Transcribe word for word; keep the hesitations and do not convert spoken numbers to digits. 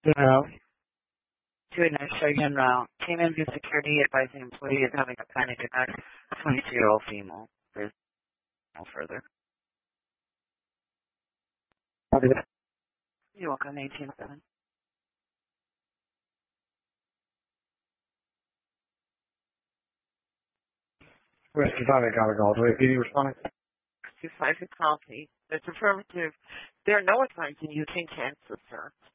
Yeah. To a nice again route. Came in via security advising employee is having a panic attack. twenty-two-year-old female. There's no further. You're welcome, eighteen seven. Whiskey Five got a call. Do you respond? Two five copy. It's affirmative. There are no signs in you can cancel, sir.